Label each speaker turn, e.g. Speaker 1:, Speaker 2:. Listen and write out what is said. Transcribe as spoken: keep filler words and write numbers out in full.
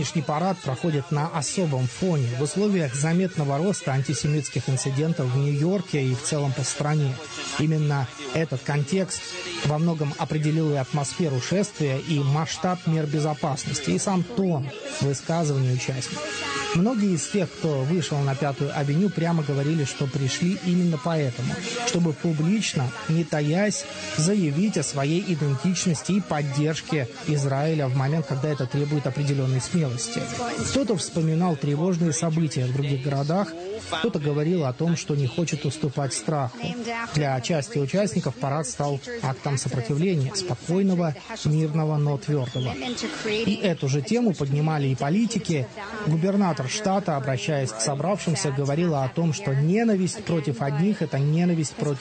Speaker 1: Нынешний парад проходит на особом фоне, в условиях заметного роста антисемитских инцидентов в Нью-Йорке и в целом по стране. Именно этот контекст во многом определил и атмосферу шествия, и масштаб мер безопасности, и сам тон высказываний участников. Многие из тех, кто вышел на Пятую авеню, прямо говорили, что пришли именно поэтому, чтобы публично, не таясь, заявить о своей идентичности и поддержке Израиля в момент, когда это требует определенной смелости. Кто-то вспоминал тревожные события в других городах, кто-то говорил о том, что не хочет уступать страху. Для части участников парад стал актом сопротивления, спокойного, мирного, но твердого. И эту же тему поднимали и политики. Губернатор штата, обращаясь к собравшимся, говорила о том, что ненависть против одних – это ненависть против